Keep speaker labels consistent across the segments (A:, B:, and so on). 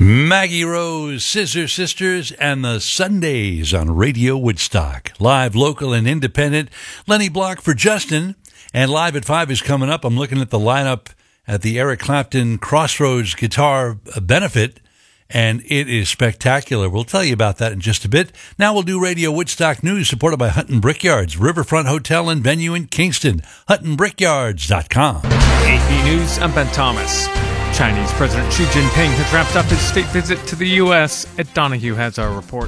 A: Maggie Rose, Scissor Sisters, and the Sundays on Radio Woodstock. Live, local, and independent. Lenny Block for Justin. And Live at 5 is coming up. I'm looking at the lineup at the Eric Clapton Crossroads Guitar Benefit, and it is spectacular. We'll tell you about that in just a bit. Now we'll do Radio Woodstock News, supported by Hutton Brickyards, Riverfront Hotel and Venue in Kingston. HuttonBrickyards.com.
B: AP News, I'm Ben Thomas. Chinese President Xi Jinping has wrapped up his state visit to the U.S. Ed Donahue has our report.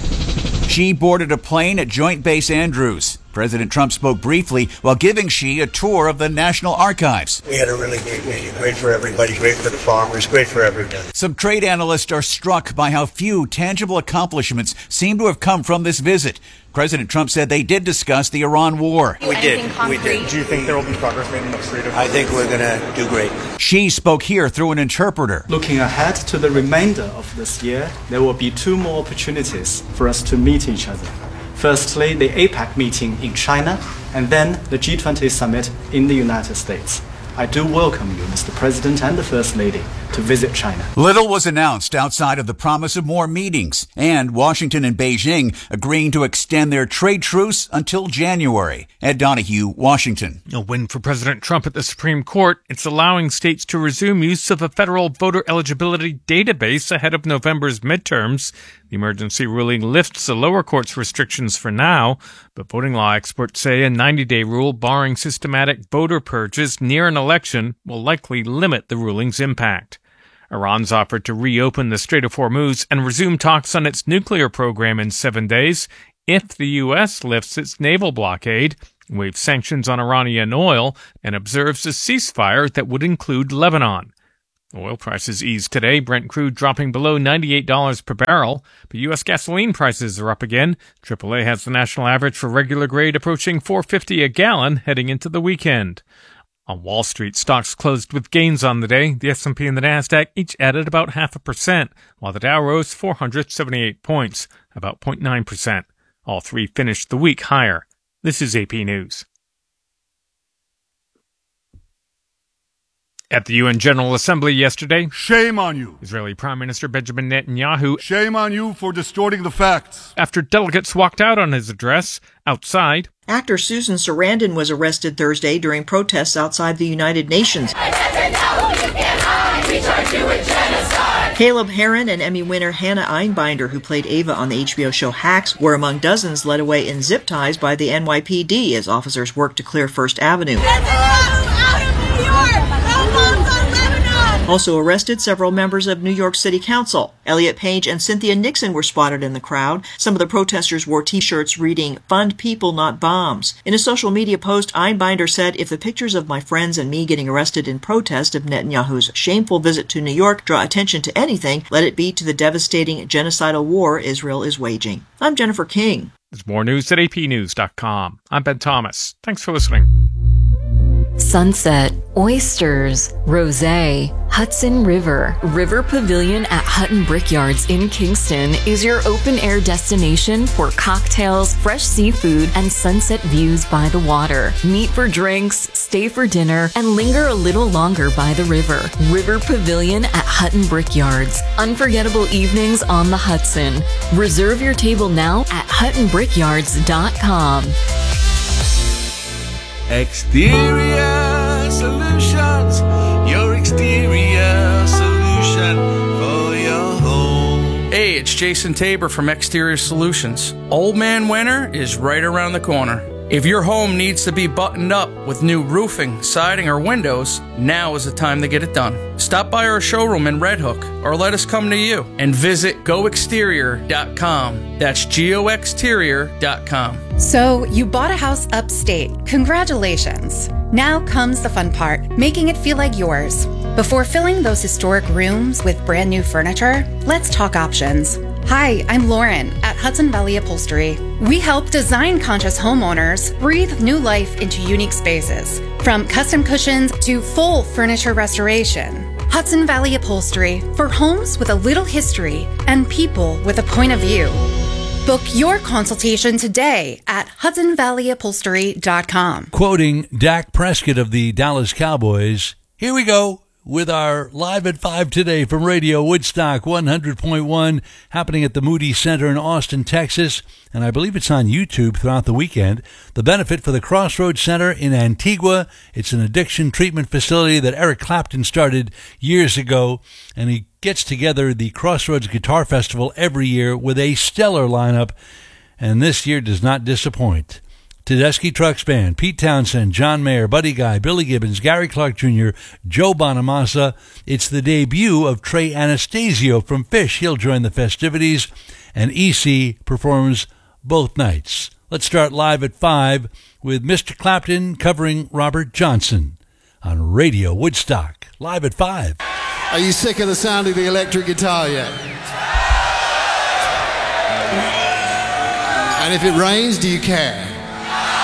C: Xi boarded a plane at Joint Base Andrews. President Trump spoke briefly while giving Xi a tour of the National Archives.
D: We had a really great meeting. Great for everybody, great for the farmers, great for everybody.
C: Some trade analysts are struck by how few tangible accomplishments seem to have come from this visit. President Trump said they did discuss the Iran war.
D: We did.
E: Do you think there will be progress made in the freedom?
D: I think we're going to do great.
C: Xi spoke here through an interpreter.
F: Looking ahead to the remainder of this year, there will be two more opportunities for us to meet each other. Firstly, the APEC meeting in China, and then the G20 summit in the United States. I do welcome you, Mr. President and the First Lady, to visit China.
C: Little was announced outside of the promise of more meetings, and Washington and Beijing agreeing to extend their trade truce until January. Ed Donahue, Washington.
B: A win for President Trump at the Supreme Court. It's allowing states to resume use of a federal voter eligibility database ahead of November's midterms. The emergency ruling lifts the lower court's restrictions for now, but voting law experts say a 90-day rule barring systematic voter purges near an election will likely limit the ruling's impact. Iran's offered to reopen the Strait of Hormuz and resume talks on its nuclear program in 7 days if the U.S. lifts its naval blockade, waives sanctions on Iranian oil, and observes a ceasefire that would include Lebanon. Oil prices eased today, Brent crude dropping below $98 per barrel, but U.S. gasoline prices are up again. AAA has the national average for regular grade approaching $4.50 a gallon heading into the weekend. On Wall Street, stocks closed with gains on the day. The S&P and the Nasdaq each added about 0.5%, while the Dow rose 478 points, about 0.9%. All three finished the week higher. This is AP News. At the UN General Assembly yesterday,
G: shame on you.
B: Israeli Prime Minister Benjamin Netanyahu,
G: shame on you for distorting the facts.
B: After delegates walked out on his address, outside,
H: actor Susan Sarandon was arrested Thursday during protests outside the United Nations. Caleb Heron and Emmy winner Hannah Einbinder, who played Ava on the HBO show Hacks, were among dozens led away in zip ties by the NYPD as officers worked to clear First Avenue. Also arrested, several members of New York City Council. Elliot Page and Cynthia Nixon were spotted in the crowd. Some of the protesters wore T-shirts reading, "Fund people, not bombs." In a social media post, Einbinder said, "If the pictures of my friends and me getting arrested in protest of Netanyahu's shameful visit to New York draw attention to anything, let it be to the devastating genocidal war Israel is waging." I'm Jennifer King.
B: There's more news at apnews.com. I'm Ben Thomas. Thanks for listening.
I: Sunset, oysters, rosé, Hudson River. River Pavilion at Hutton Brickyards in Kingston is your open-air destination for cocktails, fresh seafood, and sunset views by the water. Meet for drinks, stay for dinner, and linger a little longer by the river. River Pavilion at Hutton Brickyards. Unforgettable evenings on the Hudson. Reserve your table now at HuttonBrickyards.com.
J: Exterior Solutions, your exterior solution for your home.
K: Hey, it's Jason Tabor from Exterior Solutions. Old Man Winter is right around the corner. If your home needs to be buttoned up with new roofing, siding, or windows, now is the time to get it done. Stop by our showroom in Red Hook or let us come to you and visit goexterior.com. That's goexterior.com.
L: So you bought a house upstate. Congratulations. Now comes the fun part, making it feel like yours. Before filling those historic rooms with brand new furniture, let's talk options. Hi, I'm Lauren at Hudson Valley Upholstery. We help design-conscious homeowners breathe new life into unique spaces, from custom cushions to full furniture restoration. Hudson Valley Upholstery for homes with a little history and people with a point of view. Book your consultation today at HudsonValleyUpholstery.com.
A: Quoting Dak Prescott of the Dallas Cowboys, here we go. with our Live at 5 today from Radio Woodstock 100.1, happening at the Moody Center in Austin, Texas, and I believe it's on YouTube throughout the weekend. The benefit for the Crossroads Center in Antigua. It's an addiction treatment facility that Eric Clapton started years ago, and he gets together the Crossroads Guitar Festival every year with a stellar lineup, and this year does not disappoint. Tedeschi Trucks Band, Pete Townsend, John Mayer, Buddy Guy, Billy Gibbons, Gary Clark Jr., Joe Bonamassa. It's the debut of Trey Anastasio from Phish. He'll join the festivities, and EC performs both nights. Let's start Live at 5 with Mr. Clapton covering Robert Johnson on Radio Woodstock. Live at 5.
M: Are you sick of the sound of the electric guitar yet? And if it rains, do you care?